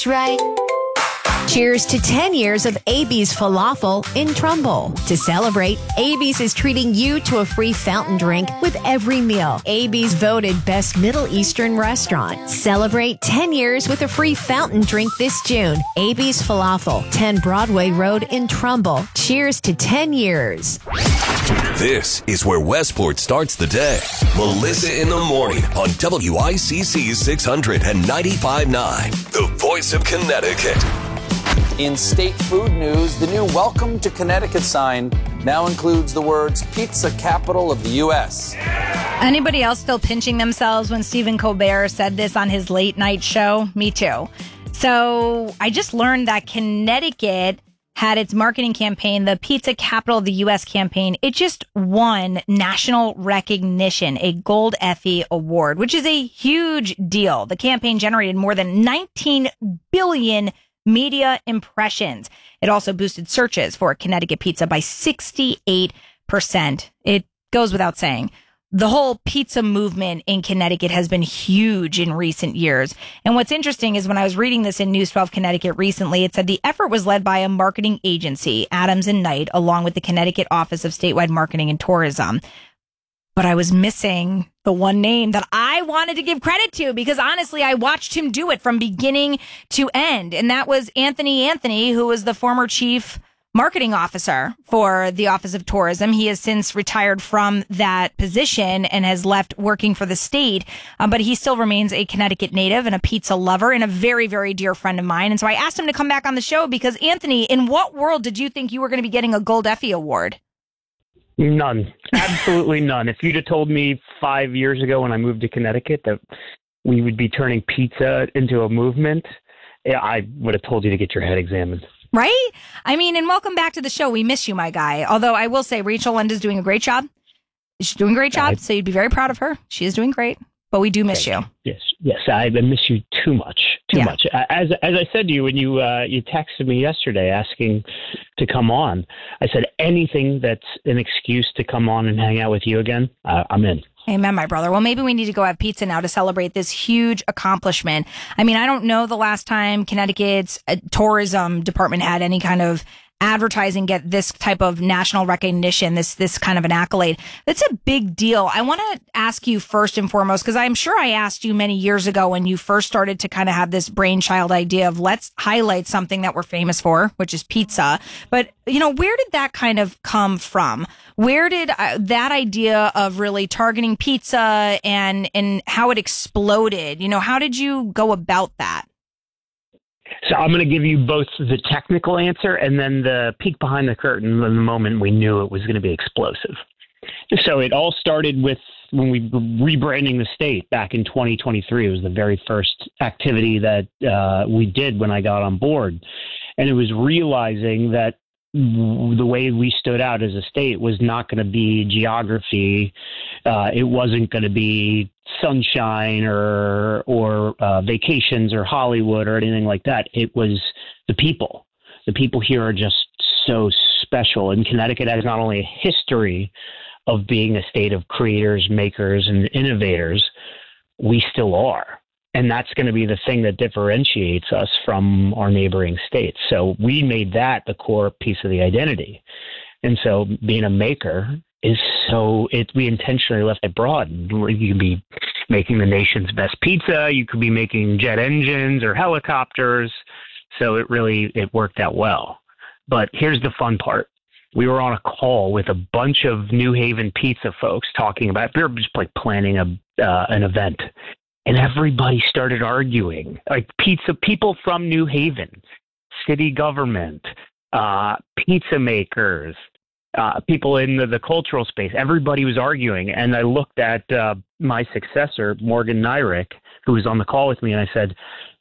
Right. Cheers to 10 years of AB's Falafel in Trumbull. To celebrate, AB's is treating you to a free fountain drink with every meal. AB's voted Best Middle Eastern Restaurant. Celebrate 10 years with a free fountain drink this June. AB's Falafel, 10 Broadway Road in Trumbull. Cheers to 10 years. This is where Westport starts the day. Melissa in the morning on WICC 695.9, the voice of Connecticut. In state food news, the new Welcome to Connecticut sign now includes the words Pizza Capital of the U.S. Anybody else still pinching themselves when Stephen Colbert said this on his late night show? Me too. So I just learned that Connecticut had its marketing campaign, the Pizza Capital of the U.S. campaign. It just won national recognition, a Gold Effie Award, which is a huge deal. The campaign generated more than 19 billion media impressions. It also boosted searches for Connecticut pizza by 68%. It goes without saying. The whole pizza movement in Connecticut has been huge in recent years. And what's interesting is when I was reading this in News 12 Connecticut recently, it said the effort was led by a marketing agency, Adams and Knight, along with the Connecticut Office of Statewide Marketing and Tourism. But I was missing the one name that I wanted to give credit to because honestly, I watched him do it from beginning to end. And that was Anthony, who was the former chief marketing officer for the Office of Tourism. He has since retired from that position and has left working for the state. But he still remains a Connecticut native and a pizza lover and a very, very dear friend of mine. And so I asked him to come back on the show because Anthony, in what world did you think you were going to be getting a Gold Effie Award? None. Absolutely none. If you'd have told me 5 years ago when I moved to Connecticut that we would be turning pizza into a movement, I would have told you to get your head examined. Right? I mean, and welcome back to the show. We miss you, my guy. Although I will say Rachel Linda's doing a great job. She's doing a great job, so you'd be very proud of her. She is doing great, but we do miss you. Yes, I miss you too much. Much. As I said to you when you texted me yesterday asking to come on, I said anything that's an excuse to come on and hang out with you again, I'm in. Amen, my brother. Well, maybe we need to go have pizza now to celebrate this huge accomplishment. I mean, I don't know the last time Connecticut's tourism department had any kind of advertising get this type of national recognition, this kind of an accolade. That's a big deal. I want to ask you first and foremost, because I'm sure I asked you many years ago when you first started to kind of have this brainchild idea of let's highlight something that we're famous for, which is pizza. But, you know, where did that kind of come from? Where did that idea of really targeting pizza and how it exploded? You know, how did you go about that? So I'm going to give you both the technical answer and then the peek behind the curtain the moment we knew it was going to be explosive. So it all started with when we were rebranding the state back in 2023. It was the very first activity that we did when I got on board. And it was realizing that the way we stood out as a state was not going to be geography. It wasn't going to be sunshine or vacations or Hollywood or anything like that. It was the people. The people here are just so special. And Connecticut has not only a history of being a state of creators, makers, and innovators, we still are. And that's going to be the thing that differentiates us from our neighboring states. So we made that the core piece of the identity. And so being a maker is we intentionally left it broad. You could be making the nation's best pizza. You could be making jet engines or helicopters. So it worked out well. But here's the fun part. We were on a call with a bunch of New Haven pizza folks talking about, we were just like planning an event. And everybody started arguing, like people from New Haven, city government, pizza makers, people in the cultural space. Everybody was arguing. And I looked at my successor, Morgan Nyrick, who was on the call with me, and I said,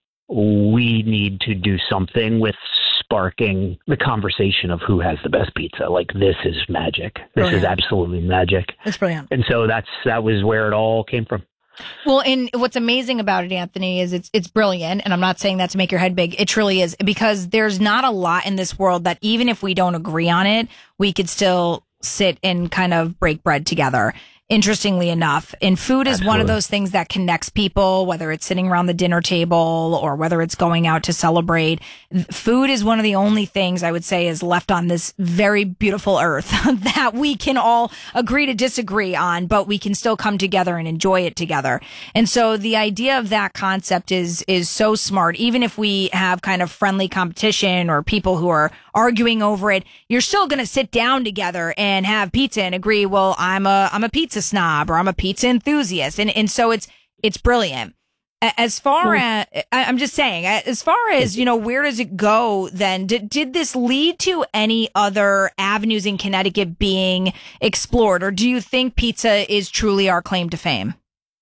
we need to do something with sparking the conversation of who has the best pizza. Like, this is magic. This is absolutely magic. That's brilliant. And so that was where it all came from. Well, and what's amazing about it, Anthony, is it's brilliant. And I'm not saying that to make your head big. It truly is, because there's not a lot in this world that even if we don't agree on it, we could still sit and kind of break bread together. interestingly enough. And food is one of those things that connects people, whether it's sitting around the dinner table or whether it's going out to celebrate. Food is one of the only things I would say is left on this very beautiful earth that we can all agree to disagree on, but we can still come together and enjoy it together. And so the idea of that concept is so smart. Even if we have kind of friendly competition or people who are arguing over it, you're still going to sit down together and have pizza and agree, well, I'm a pizza snob or I'm a pizza enthusiast. And so it's brilliant. As far as, I'm just saying, as far as, where does it go then? Did this lead to any other avenues in Connecticut being explored? Or do you think pizza is truly our claim to fame?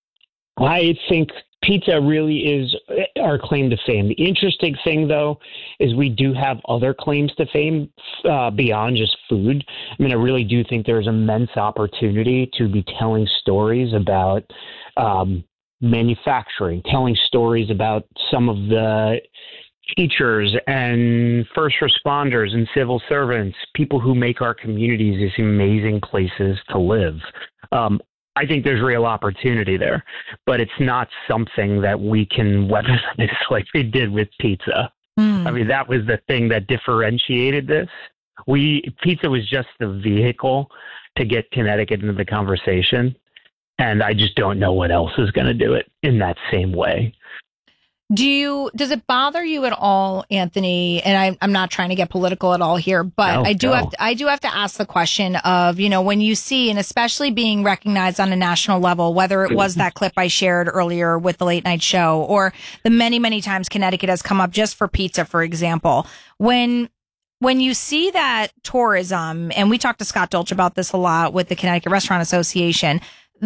I think pizza really is our claim to fame. The interesting thing, though, is we do have other claims to fame beyond just food. I mean, I really do think there's immense opportunity to be telling stories about manufacturing, telling stories about some of the teachers and first responders and civil servants, people who make our communities these amazing places to live. I think there's real opportunity there, but it's not something that we can weaponize like we did with pizza. I mean, that was the thing that differentiated this. Pizza was just the vehicle to get Connecticut into the conversation, and I just don't know what else is going to do it in that same way. Does it bother you at all, Anthony? And I'm not trying to get political at all here, but I do have to ask the question of, when you see, and especially being recognized on a national level, whether it was that clip I shared earlier with the late night show or the many, many times Connecticut has come up just for pizza, for example, when you see that tourism, and we talked to Scott Dolch about this a lot with the Connecticut Restaurant Association,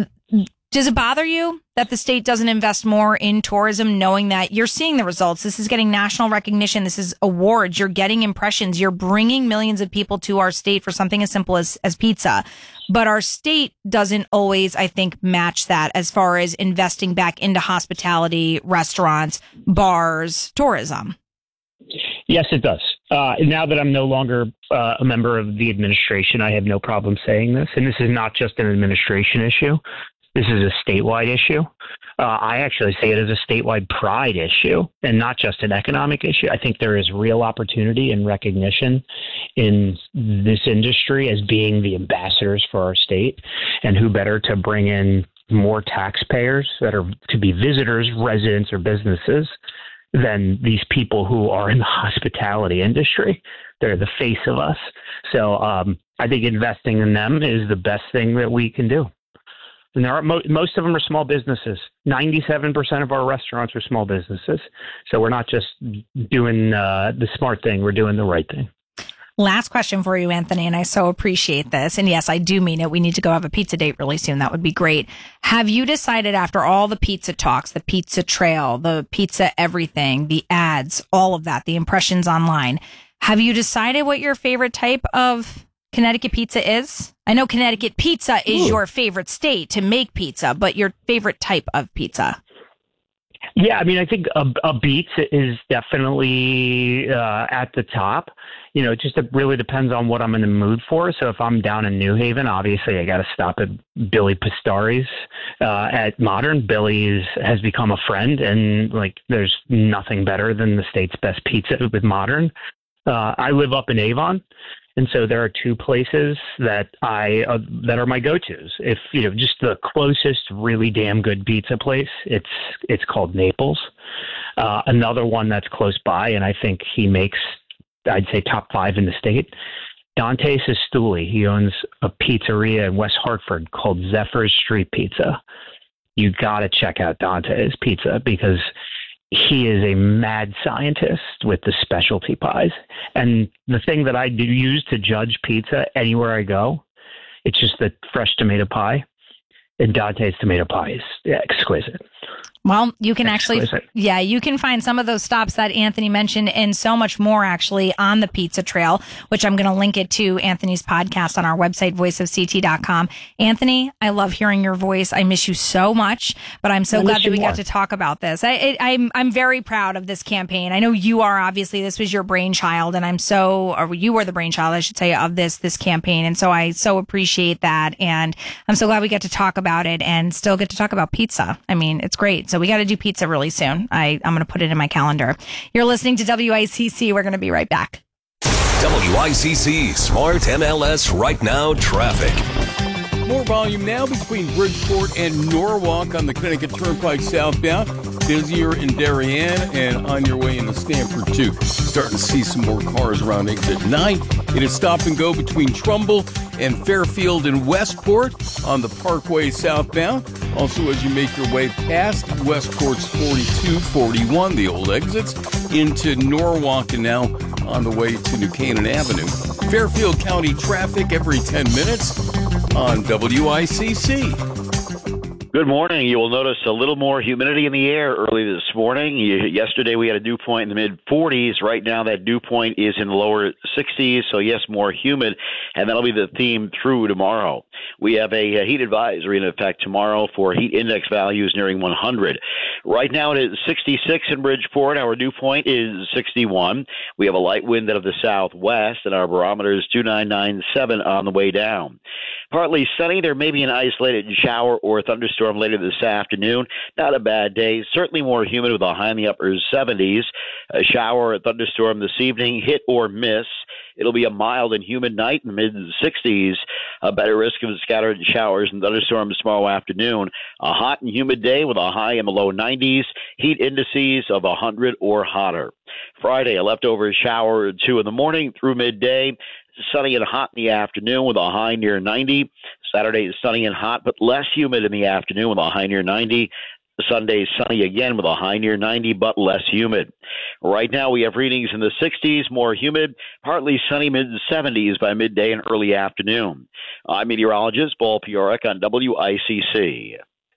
does it bother you that the state doesn't invest more in tourism, knowing that you're seeing the results? This is getting national recognition. This is awards. You're getting impressions. You're bringing millions of people to our state for something as simple as pizza. But our state doesn't always, I think, match that as far as investing back into hospitality, restaurants, bars, tourism. Yes, it does. Now that I'm no longer a member of the administration, I have no problem saying this. And this is not just an administration issue. This is a statewide issue. I actually see it as a statewide pride issue and not just an economic issue. I think there is real opportunity and recognition in this industry as being the ambassadors for our state, and who better to bring in more taxpayers that are to be visitors, residents, or businesses than these people who are in the hospitality industry. They're the face of us. So I think investing in them is the best thing that we can do. And there are most of them are small businesses. 97% of our restaurants are small businesses. So we're not just doing the smart thing. We're doing the right thing. Last question for you, Anthony, and I so appreciate this. And yes, I do mean it. We need to go have a pizza date really soon. That would be great. Have you decided, after all the pizza talks, the pizza trail, the pizza everything, the ads, all of that, the impressions online, have you decided what your favorite type of Connecticut pizza is? I know Connecticut pizza is your favorite state to make pizza, but your favorite type of pizza? Yeah, I mean, I think a Beets is definitely at the top. It just really depends on what I'm in the mood for. So if I'm down in New Haven, obviously I got to stop at Billy Pastari's at Modern. Billy's has become a friend, and there's nothing better than the state's best pizza with Modern. I live up in Avon. And so there are two places that that are my go-tos. If just the closest really damn good pizza place, it's called Naples. Another one that's close by, and I think he makes, I'd say, top 5 in the state. Dante Sestouli. He owns a pizzeria in West Hartford called Zephyr's Street Pizza. You got to check out Dante's Pizza because he is a mad scientist with the specialty pies. And the thing that I do use to judge pizza anywhere I go, it's just the fresh tomato pie. And Dante's tomato pie is exquisite. Well, you can you can find some of those stops that Anthony mentioned and so much more actually on the Pizza Trail, which I'm going to link it to Anthony's podcast on our website, voiceofct.com. Anthony, I love hearing your voice. I miss you so much, but I'm so glad that we got to talk about this. I'm very proud of this campaign. I know you are, obviously. This was your brainchild, and you were the brainchild, I should say, of this campaign. And so I so appreciate that. And I'm so glad we get to talk about it and still get to talk about pizza. I mean, it's great. So we got to do pizza really soon. I'm going to put it in my calendar. You're listening to WICC. We're going to be right back. WICC Smart MLS Right Now Traffic. More volume now between Bridgeport and Norwalk on the Connecticut Turnpike southbound. Busier in Darien and on your way into Stamford, too. Starting to see some more cars around exit 9. It is stop and go between Trumbull and Fairfield and Westport on the Parkway southbound. Also, as you make your way past Westport's 42, 41, the old exits, into Norwalk and now on the way to New Canaan Avenue. Fairfield County traffic every 10 minutes on WICC. Good morning. You will notice a little more humidity in the air early this morning. Yesterday we had a dew point in the mid-40s. Right now that dew point is in the lower 60s, so yes, more humid, and that'll be the theme through tomorrow. We have a heat advisory in effect tomorrow for heat index values nearing 100. Right now it is 66 in Bridgeport. Our dew point is 61. We have a light wind out of the southwest, and our barometer is 2997 on the way down. Partly sunny. There may be an isolated shower or thunderstorm later this afternoon. Not a bad day. Certainly more humid with a high in the upper 70s. A shower or thunderstorm this evening, hit or miss. It'll be a mild and humid night in the mid-60s. A better risk of scattered showers and thunderstorms tomorrow afternoon. A hot and humid day with a high in the low 90s. Heat indices of 100 or hotter. Friday, a leftover shower or two in the morning through midday. Sunny and hot in the afternoon with a high near 90. Saturday is sunny and hot, but less humid in the afternoon with a high near 90. Sunday is sunny again with a high near 90, but less humid. Right now we have readings in the 60s, more humid, partly sunny mid-70s by midday and early afternoon. I'm meteorologist Paul Piorek on WICC.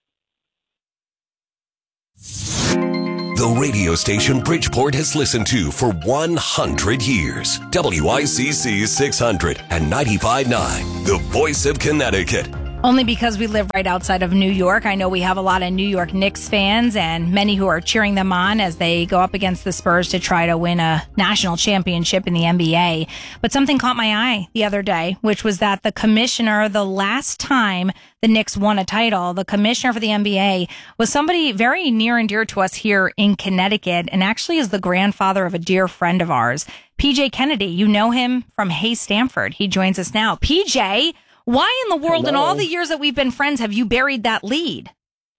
The radio station Bridgeport has listened to for 100 years. WICC 600 and 95.9, the voice of Connecticut. Only because we live right outside of New York. I know we have a lot of New York Knicks fans and many who are cheering them on as they go up against the Spurs to try to win a national championship in the NBA. But something caught my eye the other day, which was that the commissioner, the last time the Knicks won a title, the commissioner for the NBA was somebody very near and dear to us here in Connecticut and actually is the grandfather of a dear friend of ours, PJ Kennedy. You know him from Hey Stanford. He joins us now. PJ, why in the world, Hello. in all the years that we've been friends, have you buried that lead?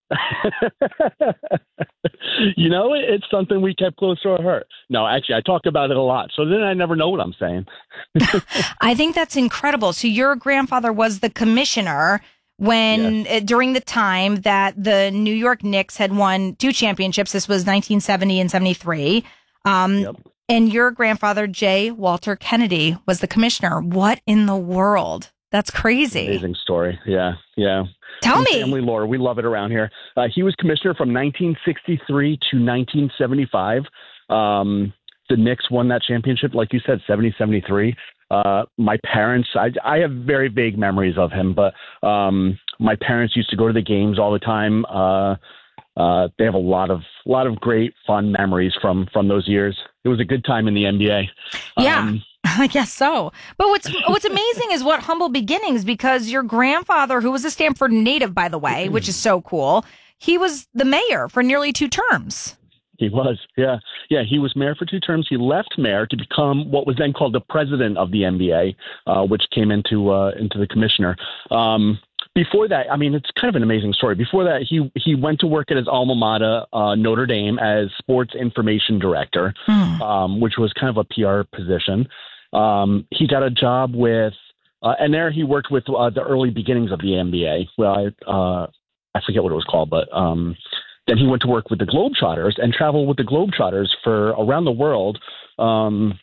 It's something we kept close to our heart. No, actually, I talk about it a lot. So then I never know what I'm saying. I think that's incredible. So your grandfather was the commissioner when during the time that the New York Knicks had won 2 championships. This was 1970 and 73. And your grandfather, J. Walter Kennedy, was the commissioner. What in the world? That's crazy. Amazing story. Yeah. Tell me. Family lore. We love it around here. He was commissioner from 1963 to 1975. The Knicks won that championship, like you said, 70-73. My parents, I have very vague memories of him, but my parents used to go to the games all the time. They have a lot of great fun memories from those years. It was a good time in the NBA. Yeah. I guess so. But what's amazing is what humble beginnings, because your grandfather, who was a Stamford native, by the way, which is so cool, he was the mayor for nearly 2 terms. He was, yeah. He was mayor for 2 terms. He left mayor to become what was then called the president of the NBA, which came into the commissioner. Before that, it's kind of an amazing story. Before that, he went to work at his alma mater, Notre Dame, as sports information director, which was kind of a PR position. He got a job with, and there he worked with the early beginnings of the NBA. Well, I forget what it was called, but then he went to work with the Globetrotters and traveled with the Globetrotters for around the world.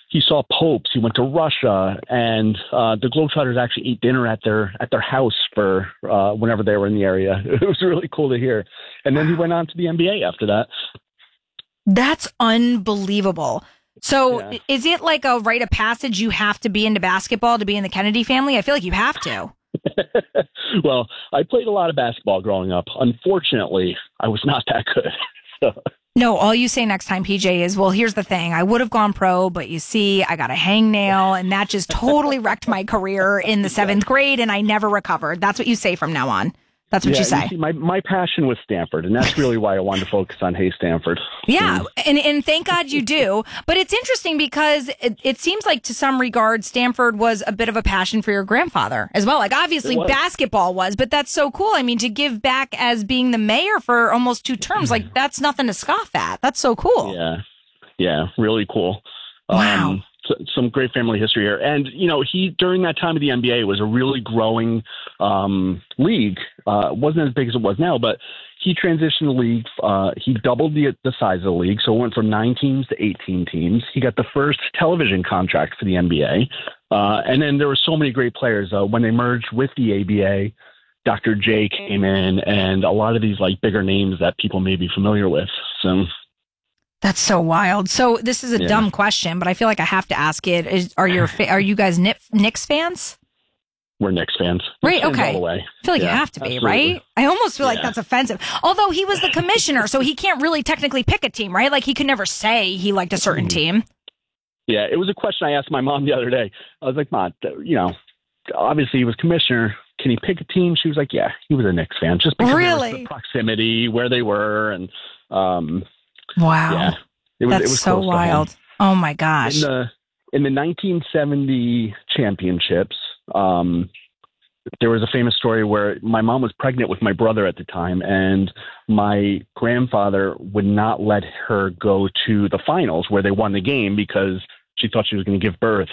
he saw popes. He went to Russia, and the Globetrotters actually ate dinner at their house for whenever they were in the area. It was really cool to hear. And then he went on to the NBA after that. That's unbelievable. So is it like a rite of passage? You have to be into basketball to be in the Kennedy family? I feel like you have to. Well, I played a lot of basketball growing up. Unfortunately, I was not that good. So. No, all you say next time, PJ, is, well, here's the thing. I would have gone pro, but you see, I got a hangnail, and that just totally wrecked my career in the 7th grade, and I never recovered. That's what you say from now on. That's what you say. You see, my passion was Stanford, and that's really why I wanted to focus on Hey Stanford. Yeah, and thank God you do. But it's interesting because it seems like to some regard, Stanford was a bit of a passion for your grandfather as well. Like, obviously, basketball was, but that's so cool. I mean, to give back as being the mayor for almost 2 terms, like, that's nothing to scoff at. That's so cool. Yeah, really cool. Wow. Some great family history here. And, he, during that time of the NBA, was a really growing league. It wasn't as big as it was now, but he transitioned the league. He doubled the size of the league. So it went from 9 teams to 18 teams. He got the first television contract for the NBA. And then there were so many great players. When they merged with the ABA, Dr. J came in, and a lot of these bigger names that people may be familiar with. So that's so wild. So this is a dumb question, but I feel like I have to ask it. Are you guys Knicks fans? We're Knicks fans. Right, okay. All the way. I feel like you have to be, right? I almost feel like that's offensive. Although he was the commissioner, so he can't really technically pick a team, right? Like, he could never say he liked a certain team. Yeah, it was a question I asked my mom the other day. I was like, Mom, obviously he was commissioner. Can he pick a team? She was like, yeah, he was a Knicks fan. Just because of the proximity, where they were, and wow. Yeah, it was so wild. Oh my gosh. In the 1970 championships, there was a famous story where my mom was pregnant with my brother at the time, and my grandfather would not let her go to the finals where they won the game because she thought she was going to give birth.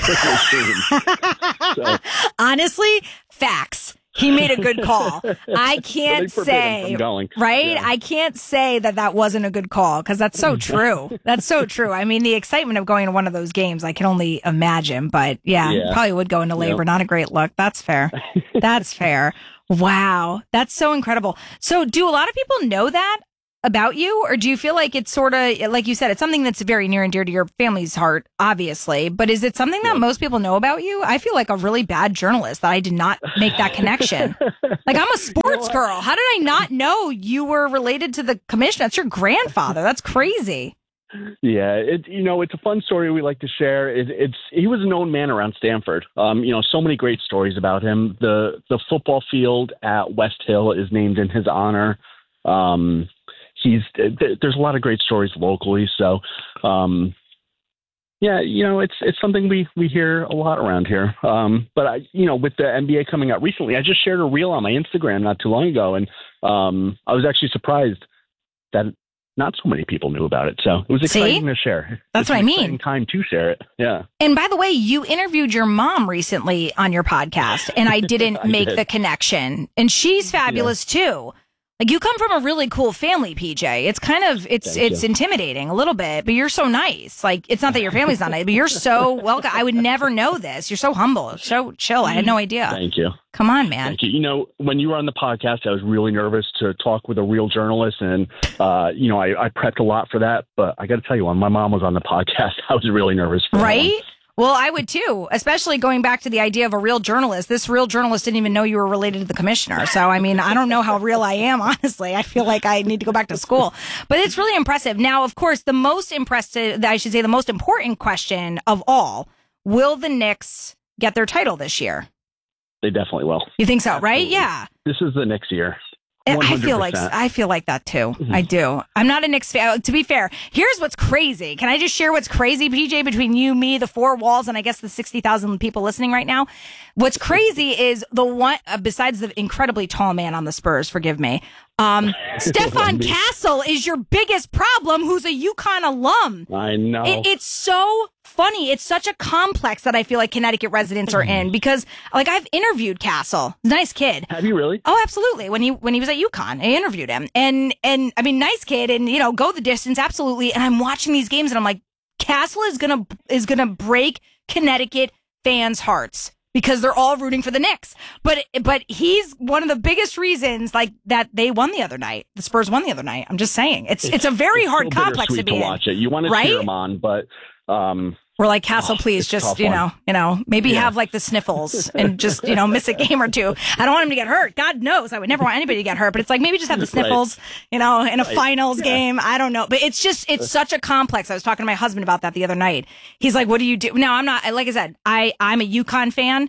So, honestly, facts. He made a good call. I can't say, right? Yeah. I can't say that wasn't a good call, because that's so true. That's so true. I mean, the excitement of going to one of those games, I can only imagine. But probably would go into labor. Not a great look. That's fair. That's fair. Wow. That's so incredible. So do a lot of people know that about you, or do you feel like it's sort of, like you said, it's something that's very near and dear to your family's heart, obviously, but is it something that most people know about you? I feel like a really bad journalist that I did not make that connection. Like, I'm a sports girl. How did I not know you were related to the commissioner? That's your grandfather. That's crazy. Yeah, it's a fun story we like to share. He was a known man around Stanford. So many great stories about him. The football field at West Hill is named in his honor. There's a lot of great stories locally. So, it's something we hear a lot around here. But with the NBA coming out recently, I just shared a reel on my Instagram not too long ago, and I was actually surprised that not so many people knew about it. So it was exciting to share. That's what I mean. Exciting time to share it. Yeah. And by the way, you interviewed your mom recently on your podcast, and I didn't make the connection. And she's fabulous too. Like, you come from a really cool family, PJ. It's kind of, it's intimidating a little bit, but you're so nice. Like, it's not that your family's not nice, but you're so welcome. I would never know this. You're so humble, so chill. I had no idea. Thank you. Come on, man. Thank you. When you were on the podcast, I was really nervous to talk with a real journalist, and, I prepped a lot for that. But I got to tell you, when my mom was on the podcast, I was really nervous for right? Well, I would too, especially going back to the idea of a real journalist. This real journalist didn't even know you were related to the commissioner. So, I mean, I don't know how real I am, honestly. I feel like I need to go back to school. But it's really impressive. Now, of course, the most important question of all, will the Knicks get their title this year? They definitely will. You think so, right? Absolutely. Yeah. This is the Knicks year. 100%. I feel like that too. Mm-hmm. I do. I'm not a Knicks fan. To be fair, here's what's crazy. Can I just share what's crazy, PJ, between you, me, the 4 walls, and I guess the 60,000 people listening right now? What's crazy is the one, besides the incredibly tall man on the Spurs, forgive me, Stefan Castle is your biggest problem, who's a UConn alum. I know. It's so funny. It's such a complex that I feel like Connecticut residents are in, because like, I've interviewed Castle. Nice kid. Have you really? Oh, absolutely. When he was at UConn, I interviewed him, and I mean, nice kid, and go the distance, absolutely. And I'm watching these games, and I'm like, Castle is gonna break Connecticut fans' hearts because they're all rooting for the Knicks. But he's one of the biggest reasons like that they won the other night. The Spurs won the other night. I'm just saying it's a very hard complex to be in. Watch it. You want to cheer them on, but we're like, Castle, please just, maybe have like the sniffles and just, miss a game or two. I don't want him to get hurt. God knows I would never want anybody to get hurt, but it's like, maybe just have the sniffles, in a finals game. I don't know. But it's such a complex. I was talking to my husband about that the other night. He's like, what do you do? Now, I'm not, like I said, I'm a UConn fan.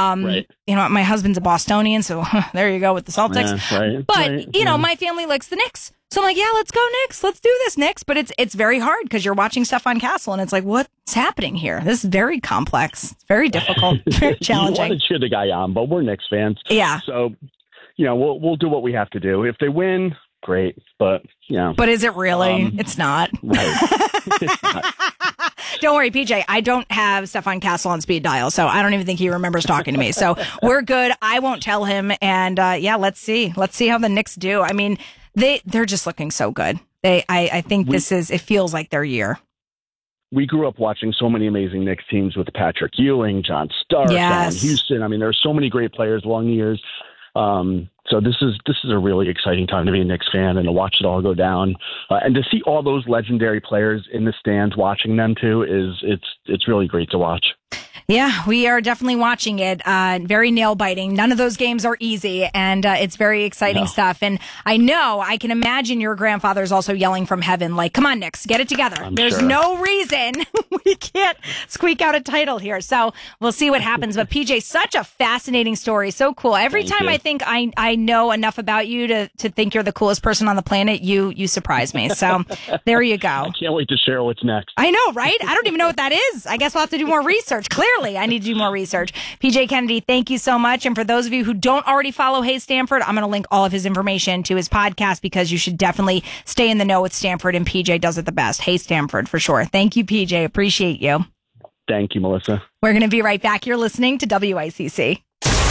My husband's a Bostonian, so there you go with the Celtics. But, my family likes the Knicks. So I'm like, yeah, let's go Knicks. Let's do this Knicks. But it's very hard because you're watching stuff on Castle and it's like, what's happening here? This is very complex. It's very difficult, very challenging. You want to cheer the guy on, but we're Knicks fans. Yeah. So, we'll do what we have to do. If they win, great. But, But is it really? It's not. Right. It's not. Don't worry, PJ. I don't have Stefan Castle on speed dial, so I don't even think he remembers talking to me. So we're good. I won't tell him. And let's see. Let's see how the Knicks do. I mean, they're just looking so good. I think it feels like their year. We grew up watching so many amazing Knicks teams with Patrick Ewing, John Stark, Allen Houston. I mean, there's so many great players along the years. So this is a really exciting time to be a Knicks fan and to watch it all go down, and to see all those legendary players in the stands watching them too it's really great to watch. Yeah, we are definitely watching it. Very nail biting. None of those games are easy, and it's very exciting stuff. And I can imagine your grandfather is also yelling from heaven, like, "Come on, Knicks, get it together." There's no reason we can't squeak out a title here. So we'll see what happens. But PJ, such a fascinating story, so cool. Every time I think I know enough about you to think you're the coolest person on the planet, you surprise me. So there you go. I can't wait to share what's next. I know, right? I don't even know what that is. I guess we'll have to do more research. Clearly, I need to do more research. PJ Kennedy, thank you so much. And for those of you who don't already follow Hey Stanford, I'm going to link all of his information to his podcast because you should definitely stay in the know with Stanford, and PJ does it the best. Hey Stanford, for sure. Thank you, PJ. Appreciate you. Thank you, Melissa. We're going to be right back. You're listening to WICC.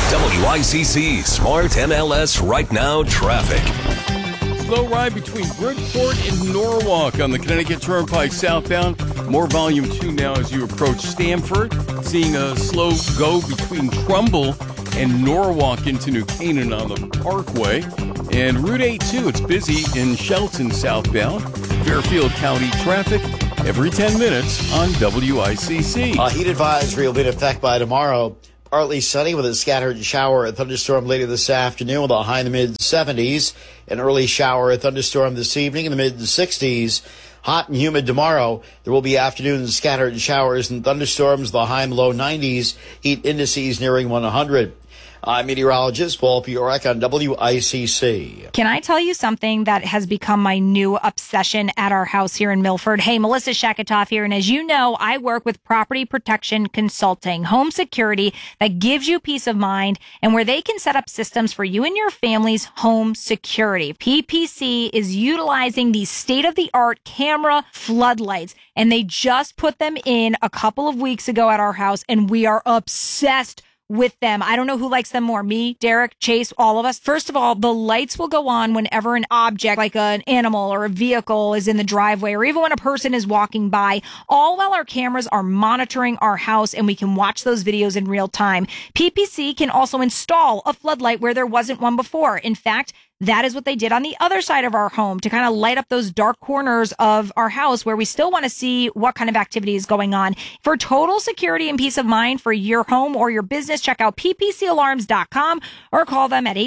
WICC Smart MLS Right Now Traffic. Slow ride between Bridgeport and Norwalk on the Connecticut Turnpike southbound. More volume 2 now as you approach Stamford. Seeing a slow go between Trumbull and Norwalk into New Canaan on the Parkway. And Route 82, it's busy in Shelton southbound. Fairfield County traffic every 10 minutes on WICC. A heat advisory will be in effect by tomorrow. Partly sunny with a scattered shower or thunderstorm later this afternoon with a high in the mid-70s. An early shower or thunderstorm this evening in the mid-60s. Hot and humid tomorrow. There will be afternoon scattered showers and thunderstorms, the high and low 90s. Heat indices nearing 100. I'm meteorologist Paul Piorek on WICC. Can I tell you something that has become my new obsession at our house here in Milford? Hey, Melissa Shakatoff here. And as you know, I work with Property Protection Consulting, home security that gives you peace of mind and where they can set up systems for you and your family's home security. PPC is utilizing these state-of-the-art camera floodlights, and they just put them in a couple of weeks ago at our house, and we are obsessed with them. I don't know who likes them more, me, Derek, Chase, all of us. First of all, the lights will go on whenever an object like an animal or a vehicle is in the driveway, or even when a person is walking by, all while our cameras are monitoring our house and we can watch those videos in real time. PPC can also install a floodlight where there wasn't one before. In fact, that is what they did on the other side of our home to kind of light up those dark corners of our house where we still want to see what kind of activity is going on. For total security and peace of mind for your home or your business, check out ppcalarms.com or call them at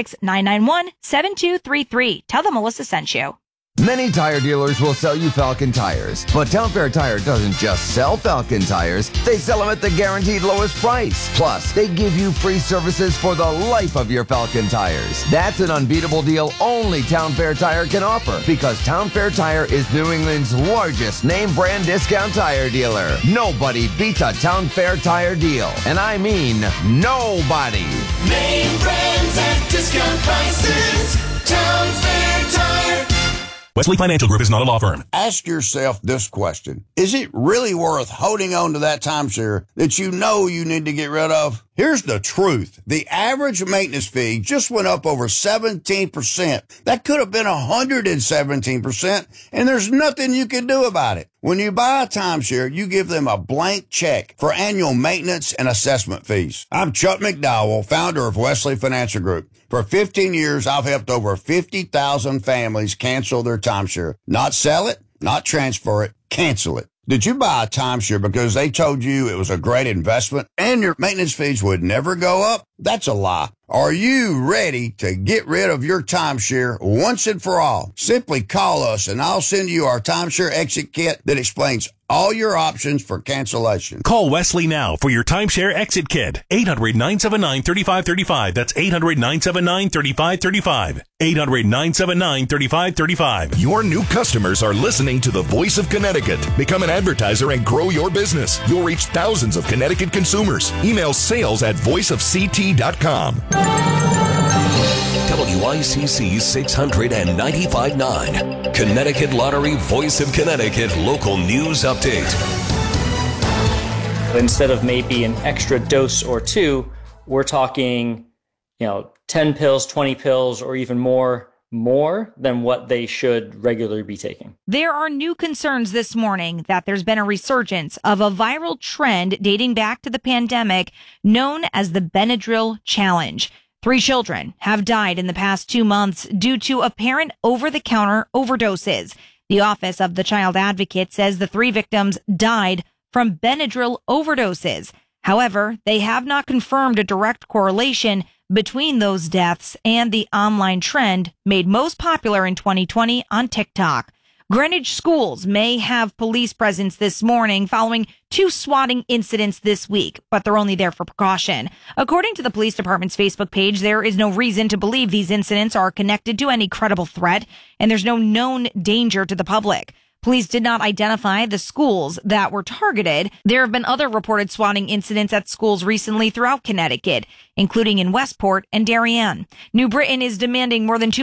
866-991-7233. Tell them Melissa sent you. Many tire dealers will sell you Falcon tires, but Town Fair Tire doesn't just sell Falcon tires, they sell them at the guaranteed lowest price. Plus, they give you free services for the life of your Falcon tires. That's an unbeatable deal only Town Fair Tire can offer, because Town Fair Tire is New England's largest name brand discount tire dealer. Nobody beats a Town Fair Tire deal, and I mean nobody. Name brands at discount prices. Town Fair Tire. Wesley Financial Group is not a law firm. Ask yourself this question. Is it really worth holding on to that timeshare that you know you need to get rid of? Here's the truth. The average maintenance fee just went up over 17%. That could have been 117%, and there's nothing you can do about it. When you buy a timeshare, you give them a blank check for annual maintenance and assessment fees. I'm Chuck McDowell, founder of Wesley Financial Group. For 15 years, I've helped over 50,000 families cancel their timeshare. Not sell it, not transfer it, cancel it. Did you buy a timeshare because they told you it was a great investment and your maintenance fees would never go up? That's a lie. Are you ready to get rid of your timeshare once and for all? Simply call us and I'll send you our timeshare exit kit that explains all your options for cancellation. Call Wesley now for your timeshare exit kit. 800-979-3535. That's 800-979-3535. 800-979-3535. Your new customers are listening to the Voice of Connecticut. Become an advertiser and grow your business. You'll reach thousands of Connecticut consumers. Email sales@voiceofct.com. WICC 600 and 95.9. Connecticut Lottery Voice of Connecticut local news update. Instead of maybe an extra dose or two, we're talking, 10 pills, 20 pills, or even more than what they should regularly be taking. There are new concerns this morning that there's been a resurgence of a viral trend dating back to the pandemic known as the Benadryl Challenge. 3 children have died in the past 2 months due to apparent over-the-counter overdoses. The Office of the Child Advocate says the 3 victims died from Benadryl overdoses. However, they have not confirmed a direct correlation between those deaths and the online trend made most popular in 2020 on TikTok. Greenwich schools may have police presence this morning following 2 swatting incidents this week, but they're only there for precaution. According to the police department's Facebook page, there is no reason to believe these incidents are connected to any credible threat, and there's no known danger to the public. Police did not identify the schools that were targeted. There have been other reported swatting incidents at schools recently throughout Connecticut, including in Westport and Darien. New Britain is demanding more than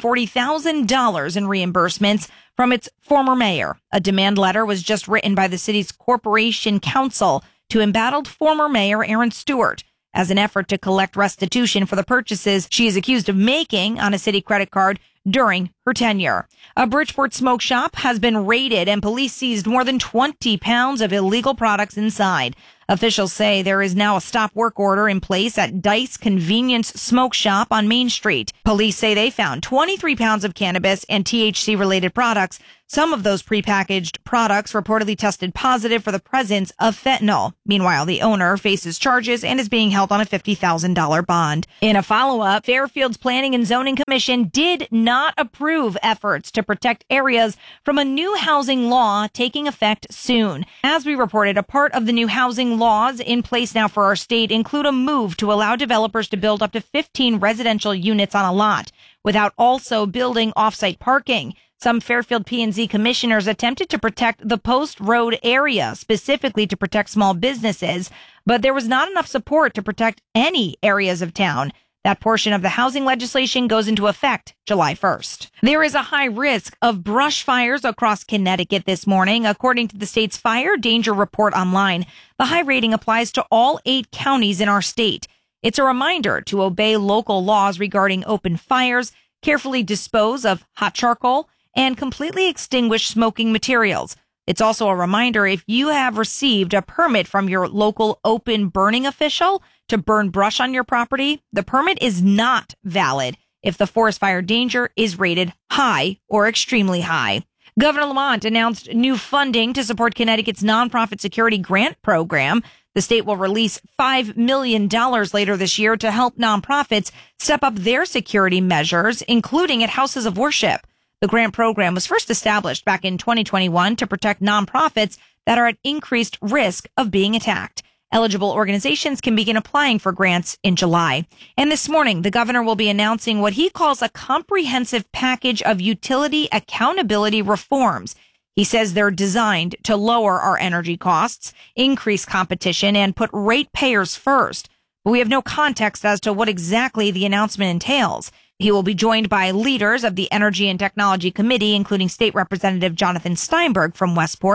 $240,000 in reimbursements from its former mayor. A demand letter was just written by the city's Corporation Council to embattled former mayor Aaron Stewart as an effort to collect restitution for the purchases she is accused of making on a city credit card during her tenure. A Bridgeport smoke shop has been raided and police seized more than 20 pounds of illegal products inside. Officials say there is now a stop work order in place at Dice Convenience Smoke Shop on Main Street. Police say they found 23 pounds of cannabis and THC-related products. Some of those prepackaged products reportedly tested positive for the presence of fentanyl. Meanwhile, the owner faces charges and is being held on a $50,000 bond. In a follow-up, Fairfield's Planning and Zoning Commission did not approve efforts to protect areas from a new housing law taking effect soon. As we reported, a part of the new housing laws in place now for our state include a move to allow developers to build up to 15 residential units on a lot without also building off-site parking. Some Fairfield P&Z commissioners attempted to protect the Post Road area, specifically to protect small businesses, but there was not enough support to protect any areas of town. That portion of the housing legislation goes into effect July 1st. There is a high risk of brush fires across Connecticut this morning, according to the state's Fire Danger Report online. The high rating applies to all 8 counties in our state. It's a reminder to obey local laws regarding open fires, carefully dispose of hot charcoal, and completely extinguish smoking materials. It's also a reminder if you have received a permit from your local open burning official to burn brush on your property, the permit is not valid if the forest fire danger is rated high or extremely high. Governor Lamont announced new funding to support Connecticut's nonprofit security grant program. The state will release $5 million later this year to help nonprofits step up their security measures, including at houses of worship. The grant program was first established back in 2021 to protect nonprofits that are at increased risk of being attacked. Eligible organizations can begin applying for grants in July. And this morning, the governor will be announcing what he calls a comprehensive package of utility accountability reforms. He says they're designed to lower our energy costs, increase competition, and put ratepayers first. But we have no context as to what exactly the announcement entails. He will be joined by leaders of the Energy and Technology Committee, including State Representative Jonathan Steinberg from Westport,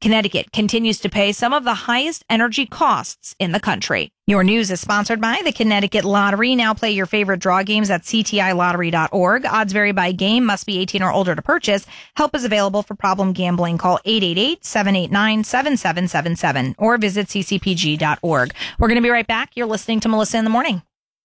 Connecticut continues to pay some of the highest energy costs in the country. Your news is sponsored by the Connecticut Lottery. Now play your favorite draw games at ctilottery.org. Odds vary by game. Must be 18 or older to purchase. Help is available for problem gambling. Call 888-789-7777 or visit ccpg.org. We're going to be right back. You're listening to Melissa in the Morning.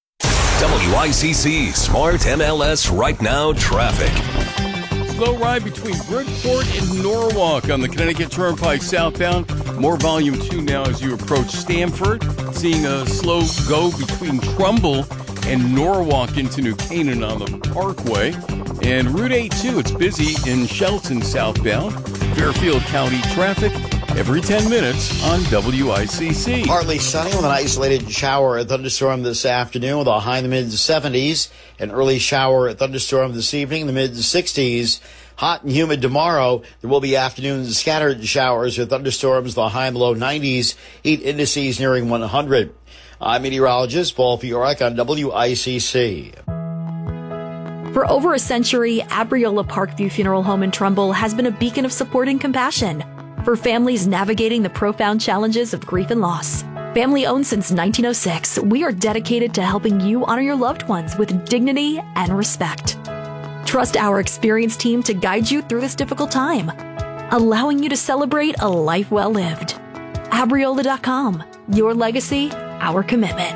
WICC Smart MLS Right Now Traffic. Slow ride between Bridgeport and Norwalk on the Connecticut Turnpike southbound. More volume 2 now as you approach Stamford. Seeing a slow go between Trumbull and Norwalk into New Canaan on the Parkway. And Route 82, it's busy in Shelton southbound. Fairfield County traffic every 10 minutes on WICC. Partly sunny with an isolated shower and thunderstorm this afternoon with a high in the mid-70s. An early shower and thunderstorm this evening in the mid-60s. Hot and humid tomorrow. There will be afternoon scattered showers or thunderstorms, the high and low 90s. Heat indices nearing 100. I'm meteorologist Paul Fiorak on WICC. For over a century, Abriola Parkview Funeral Home in Trumbull has been a beacon of support and compassion for families navigating the profound challenges of grief and loss. Family owned since 1906, we are dedicated to helping you honor your loved ones with dignity and respect. Trust our experienced team to guide you through this difficult time, allowing you to celebrate a life well lived. Abriola.com, your legacy, our commitment.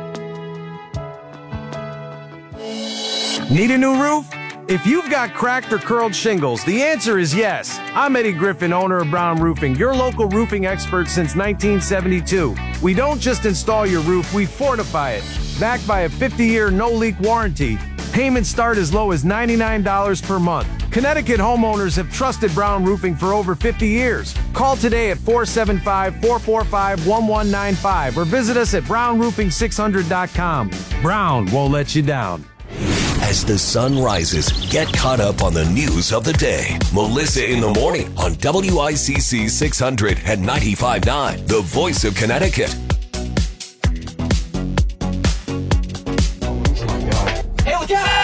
Need a new roof? If you've got cracked or curled shingles, the answer is yes. I'm Eddie Griffin, owner of Brown Roofing, your local roofing expert since 1972. We don't just install your roof, we fortify it. Backed by a 50-year no-leak warranty. Payments start as low as $99 per month. Connecticut homeowners have trusted Brown Roofing for over 50 years. Call today at 475-445-1195 or visit us at brownroofing600.com. Brown won't let you down. As the sun rises, get caught up on the news of the day. Melissa in the Morning on WICC 600 and 95.9, the voice of Connecticut. Hey, look out!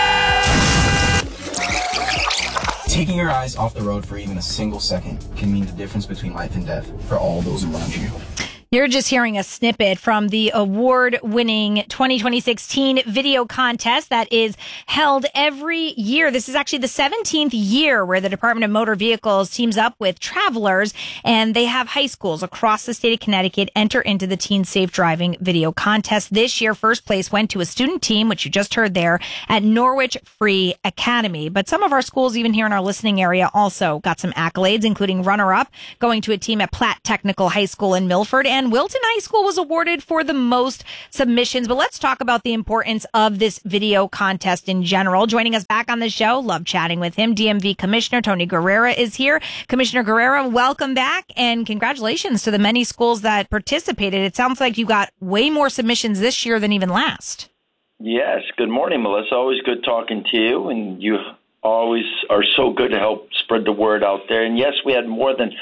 Taking your eyes off the road for even a single second can mean the difference between life and death for all those around you. You're just hearing a snippet from the award-winning 2016 video contest that is held every year. This is actually the 17th year where the Department of Motor Vehicles teams up with Travelers, and they have high schools across the state of Connecticut enter into the Teen Safe Driving video contest. This year, first place went to a student team, which you just heard there, at Norwich Free Academy. But some of our schools, even here in our listening area, also got some accolades, including runner-up, going to a team at Platt Technical High School in Milford, and Wilton High School was awarded for the most submissions. But let's talk about the importance of this video contest in general. Joining us back on the show, love chatting with him, DMV Commissioner Tony Guerrera is here. Commissioner Guerrera, welcome back, and congratulations to the many schools that participated. It sounds like you got way more submissions this year than even last. Yes. Good morning, Melissa. Always good talking to you, and you always are so good to help spread the word out there. And yes, we had more than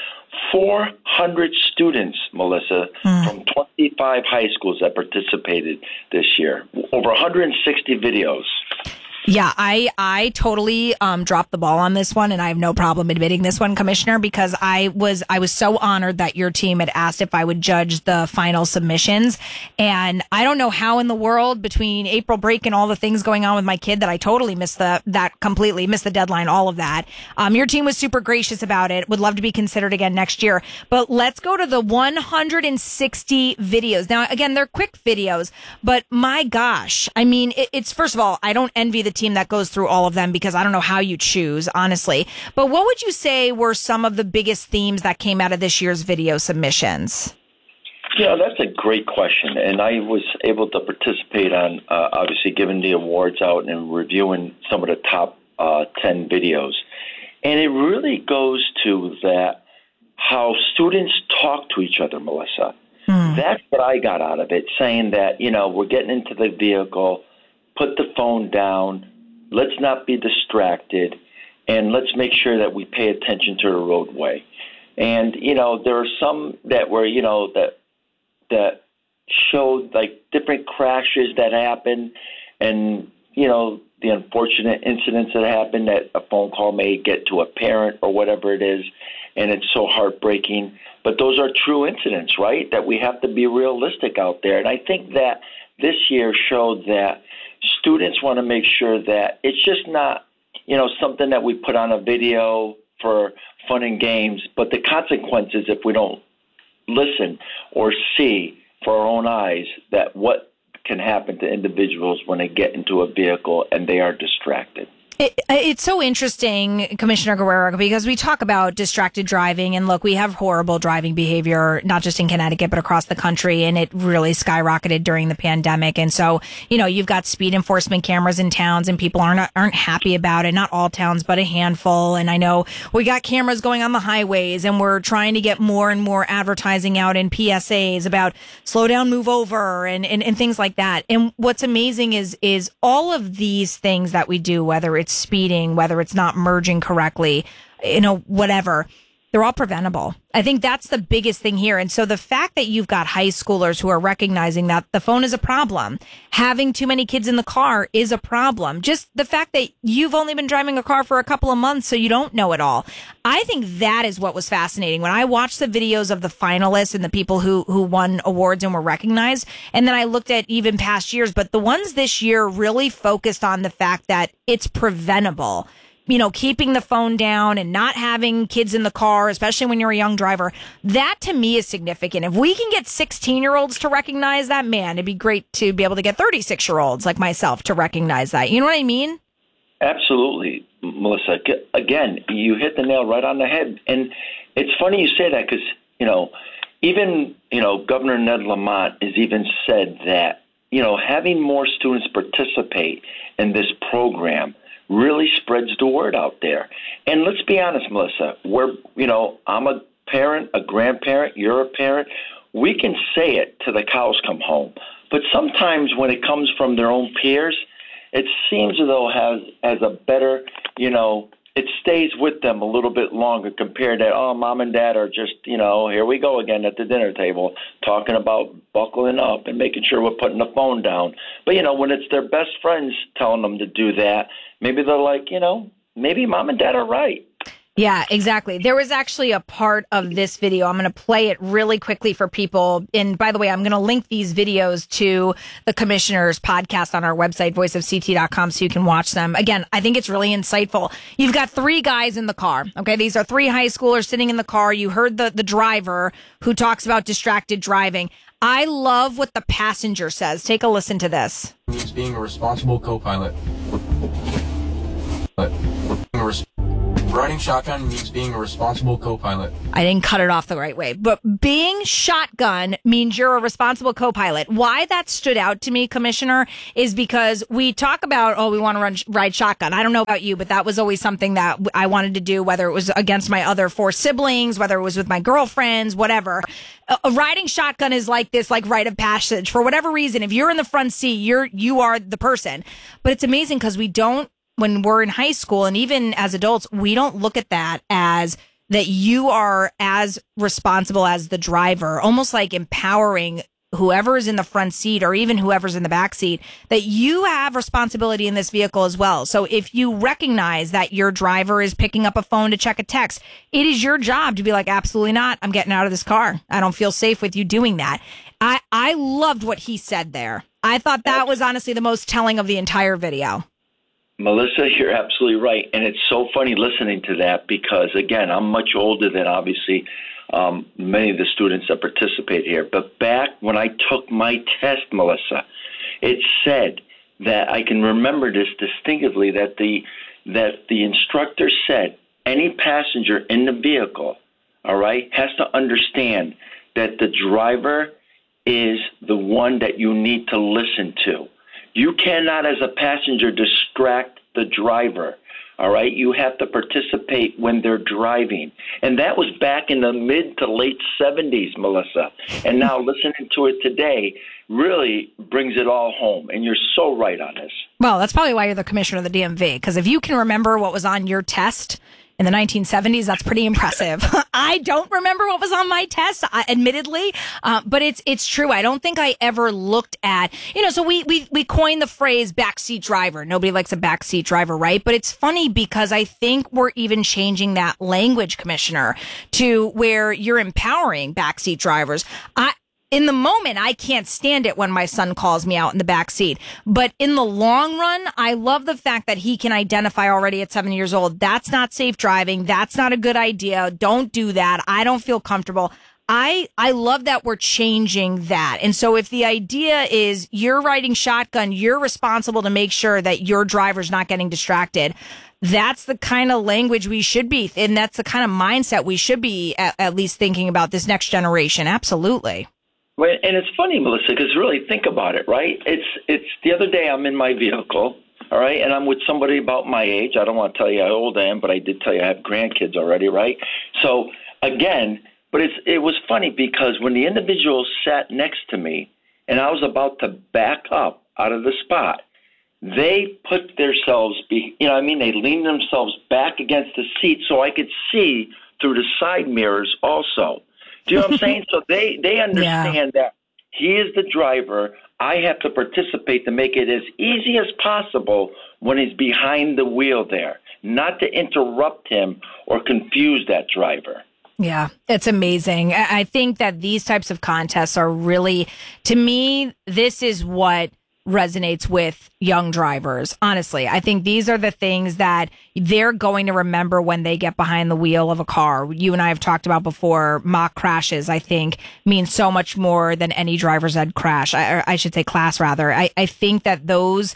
400 students, Melissa, from 25 high schools that participated this year. Over 160 videos. Yeah, I totally dropped the ball on this one, and I have no problem admitting this one, Commissioner, because I was so honored that your team had asked if I would judge the final submissions. And I don't know how in the world, between April break and all the things going on with my kid, that I totally missed the deadline, all of that. Your team was super gracious about it. Would love to be considered again next year. But let's go to the 160 videos. Now, again, they're quick videos, but my gosh, I mean, it's first of all, I don't envy the team that goes through all of them because I don't know how you choose, honestly. But what would you say were some of the biggest themes that came out of this year's video submissions? Yeah, that's a great question. And I was able to participate on, obviously, giving the awards out and reviewing some of the top 10 videos. And it really goes to that how students talk to each other, Melissa. That's what I got out of it, saying that, we're getting into the vehicle, put the phone down, let's not be distracted, and let's make sure that we pay attention to the roadway. And, there are some that were, that showed like different crashes that happened, and, the unfortunate incidents that happen, that a phone call may get to a parent or whatever it is, and it's so heartbreaking. But those are true incidents, right, that we have to be realistic out there. And I think that this year showed that students want to make sure that it's just not, something that we put on a video for fun and games, but the consequences if we don't listen or see for our own eyes that what can happen to individuals when they get into a vehicle and they are distracted. It's so interesting, Commissioner Guerrero, because we talk about distracted driving, and look, we have horrible driving behavior, not just in Connecticut, but across the country, and it really skyrocketed during the pandemic. And so, you've got speed enforcement cameras in towns, and people aren't happy about it. Not all towns, but a handful. And I know we got cameras going on the highways, and we're trying to get more and more advertising out in PSAs about slow down, move over, and things like that. And what's amazing is all of these things that we do, whether it's speeding, whether it's not merging correctly, whatever, they're all preventable. I think that's the biggest thing here. And so the fact that you've got high schoolers who are recognizing that the phone is a problem, having too many kids in the car is a problem, just the fact that you've only been driving a car for a couple of months, so you don't know it all. I think that is what was fascinating. When I watched the videos of the finalists and the people who won awards and were recognized, and then I looked at even past years, but the ones this year really focused on the fact that it's preventable. Keeping the phone down and not having kids in the car, especially when you're a young driver, that to me is significant. If we can get 16-year-olds to recognize that, man, it'd be great to be able to get 36-year-olds like myself to recognize that. You know what I mean? Absolutely, Melissa. Again, you hit the nail right on the head. And it's funny you say that because, even, Governor Ned Lamont has even said that, having more students participate in this program really spreads the word out there. And let's be honest, Melissa, I'm a parent, a grandparent, you're a parent. We can say it till the cows come home. But sometimes when it comes from their own peers, it seems as though has a better, it stays with them a little bit longer compared to, mom and dad are just, here we go again at the dinner table talking about buckling up and making sure we're putting the phone down. But, when it's their best friends telling them to do that, maybe they're like, maybe mom and dad are right. Yeah, exactly. There was actually a part of this video. I'm going to play it really quickly for people. And by the way, I'm going to link these videos to the commissioner's podcast on our website, voiceofct.com, so you can watch them. Again, I think it's really insightful. You've got 3 guys in the car. Okay, these are 3 high schoolers sitting in the car. You heard the driver who talks about distracted driving. I love what the passenger says. Take a listen to this. Means being a responsible co-pilot. Riding shotgun means being a responsible co-pilot. I didn't cut it off the right way, but being shotgun means you're a responsible co-pilot. Why that stood out to me, Commissioner, is because we talk about, we want to ride shotgun. I don't know about you, but that was always something that I wanted to do, whether it was against my other 4 siblings, whether it was with my girlfriends, whatever. Riding shotgun is like this, like rite of passage. For whatever reason, if you're in the front seat, you are the person. But it's amazing because we don't, when we're in high school and even as adults, we don't look at that as that you are as responsible as the driver, almost like empowering whoever is in the front seat or even whoever's in the back seat, that you have responsibility in this vehicle as well. So if you recognize that your driver is picking up a phone to check a text, it is your job to be like, absolutely not. I'm getting out of this car. I don't feel safe with you doing that. I loved what he said there. I thought that was honestly the most telling of the entire video. Melissa, you're absolutely right. And it's so funny listening to that because, again, I'm much older than obviously many of the students that participate here. But back when I took my test, Melissa, it said that I can remember this distinctively, that the instructor said any passenger in the vehicle, all right, has to understand that the driver is the one that you need to listen to. You cannot, as a passenger, distract the driver, all right? You have to participate when they're driving. And that was back in the mid to late 70s, Melissa. And now listening to it today really brings it all home. And you're so right on this. Well, that's probably why you're the commissioner of the DMV, because if you can remember what was on your test, in the 1970s, that's pretty impressive. I don't remember what was on my test, admittedly, but it's true. I don't think I ever looked at, so we coined the phrase backseat driver. Nobody likes a backseat driver, right? But it's funny because I think we're even changing that language, Commissioner, to where you're empowering backseat drivers. In the moment, I can't stand it when my son calls me out in the back seat. But in the long run, I love the fact that he can identify already at 7 years old. That's not safe driving. That's not a good idea. Don't do that. I don't feel comfortable. I love that we're changing that. And so if the idea is you're riding shotgun, you're responsible to make sure that your driver's not getting distracted. That's the kind of language we should be. And that's the kind of mindset we should be at least thinking about this next generation. Absolutely. Well, and it's funny, Melissa, because really think about it, right? It's the other day I'm in my vehicle, all right, and I'm with somebody about my age. I don't want to tell you how old I am, but I did tell you I have grandkids already, right? So, again, but it was funny because when the individual sat next to me and I was about to back up out of the spot, they put themselves, they leaned themselves back against the seat so I could see through the side mirrors also. Do you know what I'm saying? So they understand that he is the driver. I have to participate to make it as easy as possible when he's behind the wheel there, not to interrupt him or confuse that driver. Yeah, it's amazing. I think that these types of contests are really, to me, this is what resonates with young drivers. Honestly, I think these are the things that they're going to remember when they get behind the wheel of a car. You and I have talked about before, mock crashes, I think, mean so much more than any driver's ed crash. I should say class, rather. I think that those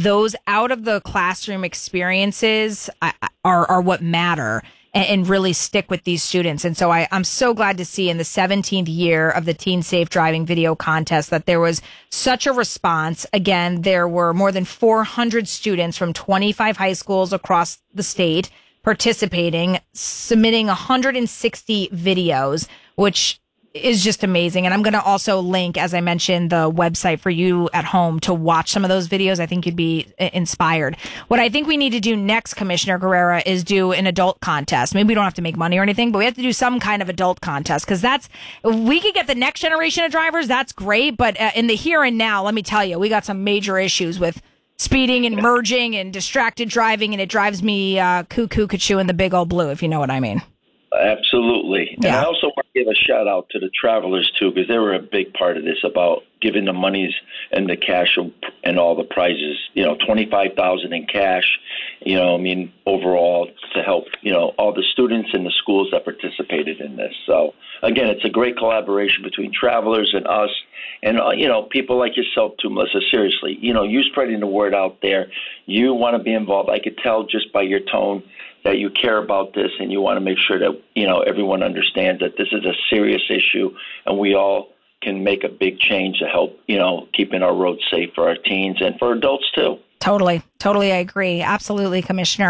out of the classroom experiences are what matter and really stick with these students. And so I'm so glad to see in the 17th year of the Teen Safe Driving Video Contest that there was such a response. Again, there were more than 400 students from 25 high schools across the state participating, submitting 160 videos, which is just amazing. And I'm going to also link, as I mentioned, the website for you at home to watch some of those videos. I think you'd be inspired. What I think we need to do next, Commissioner Guerrera, is do an adult contest. Maybe we don't have to make money or anything, but we have to do some kind of adult contest because we could get the next generation of drivers. That's great. But in the here and now, let me tell you, we got some major issues with speeding and merging and distracted driving. And it drives me cuckoo in the big old blue, if you know what I mean. Absolutely. Yeah. And I also want to give a shout out to the travelers, too, because they were a big part of this about giving the monies and the cash and all the prizes, $25,000 in cash, overall to help, all the students and the schools that participated in this. So, again, it's a great collaboration between travelers and us and, people like yourself, too, Melissa. Seriously, you spreading the word out there. You want to be involved. I could tell just by your tone that you care about this and you want to make sure that, everyone understands that this is a serious issue and we all can make a big change to help, keeping our roads safe for our teens and for adults too. Totally. I agree. Absolutely, Commissioner.